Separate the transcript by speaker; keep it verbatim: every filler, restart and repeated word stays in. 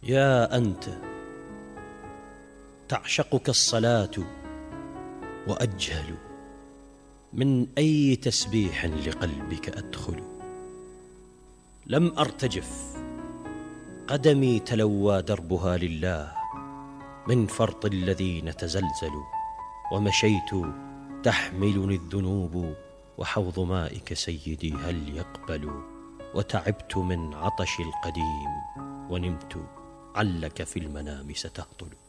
Speaker 1: يا أنت تعشقك الصلاة وأجهل من أي تسبيح لقلبك أدخل. لم أرتجف قدمي تلوى دربها لله من فرط الذين تزلزلوا، ومشيت تحملني الذنوب وحوض مائك سيدي هل يقبل. وتعبت من عطش القديم ونمت علك في المنام ستهطل.